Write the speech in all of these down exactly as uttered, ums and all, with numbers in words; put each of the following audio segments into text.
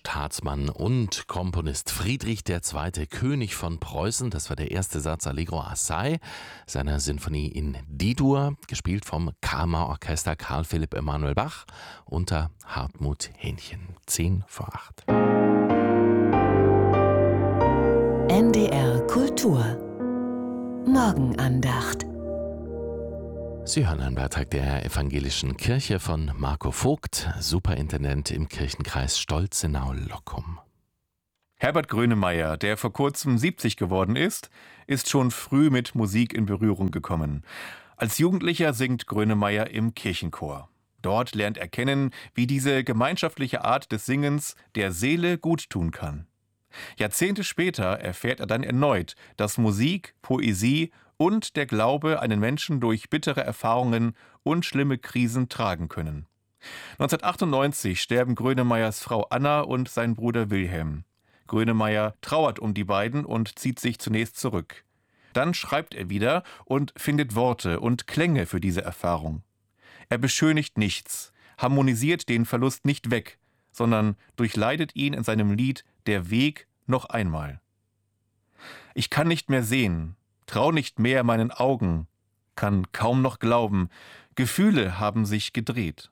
Staatsmann und Komponist Friedrich der Zweite., König von Preußen. Das war der erste Satz Allegro assai seiner Sinfonie in D-Dur, gespielt vom Kammerorchester Karl Philipp Emanuel Bach unter Hartmut Hähnchen. Zehn vor acht. N D R Kultur Morgenandacht. Sie hören einen Beitrag der Evangelischen Kirche von Marco Vogt, Superintendent im Kirchenkreis Stolzenau-Lockum. Herbert Grönemeyer, der vor kurzem siebzig geworden ist, ist schon früh mit Musik in Berührung gekommen. Als Jugendlicher singt Grönemeyer im Kirchenchor. Dort lernt er kennen, wie diese gemeinschaftliche Art des Singens der Seele guttun kann. Jahrzehnte später erfährt er dann erneut, dass Musik, Poesie und der Glaube einen Menschen durch bittere Erfahrungen und schlimme Krisen tragen können. neunzehnhundertachtundneunzig sterben Grönemeyers Frau Anna und sein Bruder Wilhelm. Grönemeyer trauert um die beiden und zieht sich zunächst zurück. Dann schreibt er wieder und findet Worte und Klänge für diese Erfahrung. Er beschönigt nichts, harmonisiert den Verlust nicht weg, sondern durchleidet ihn in seinem Lied »Der Weg« noch einmal. Ich kann nicht mehr sehen, trau nicht mehr meinen Augen, kann kaum noch glauben, Gefühle haben sich gedreht.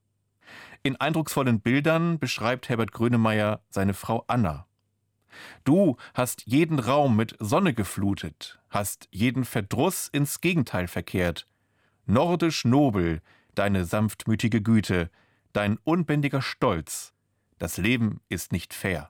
In eindrucksvollen Bildern beschreibt Herbert Grönemeyer seine Frau Anna. Du hast jeden Raum mit Sonne geflutet, hast jeden Verdruss ins Gegenteil verkehrt. Nordisch nobel, deine sanftmütige Güte, dein unbändiger Stolz. Das Leben ist nicht fair.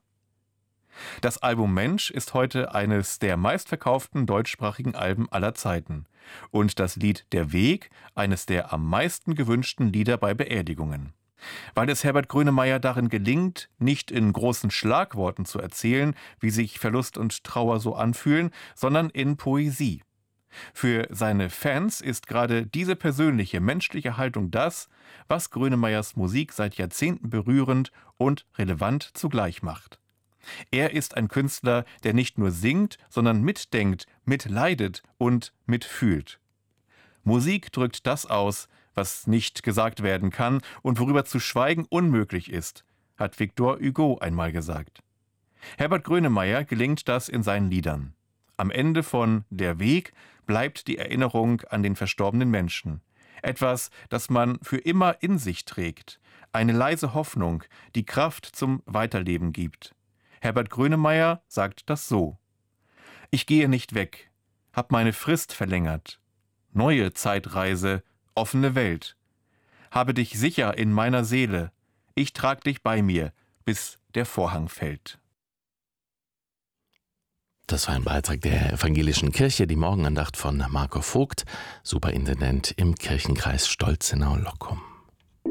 Das Album Mensch ist heute eines der meistverkauften deutschsprachigen Alben aller Zeiten und das Lied Der Weg eines der am meisten gewünschten Lieder bei Beerdigungen. Weil es Herbert Grönemeyer darin gelingt, nicht in großen Schlagworten zu erzählen, wie sich Verlust und Trauer so anfühlen, sondern in Poesie. Für seine Fans ist gerade diese persönliche, menschliche Haltung das, was Grönemeyers Musik seit Jahrzehnten berührend und relevant zugleich macht. Er ist ein Künstler, der nicht nur singt, sondern mitdenkt, mitleidet und mitfühlt. Musik drückt das aus, was nicht gesagt werden kann und worüber zu schweigen unmöglich ist, hat Victor Hugo einmal gesagt. Herbert Grönemeyer gelingt das in seinen Liedern. Am Ende von Der Weg bleibt die Erinnerung an den verstorbenen Menschen. Etwas, das man für immer in sich trägt. Eine leise Hoffnung, die Kraft zum Weiterleben gibt. Herbert Grönemeyer sagt das so: Ich gehe nicht weg, hab meine Frist verlängert. Neue Zeitreise, offene Welt. Habe dich sicher in meiner Seele. Ich trag dich bei mir, bis der Vorhang fällt. Das war ein Beitrag der Evangelischen Kirche, die Morgenandacht von Marco Vogt, Superintendent im Kirchenkreis Stolzenau-Lockum.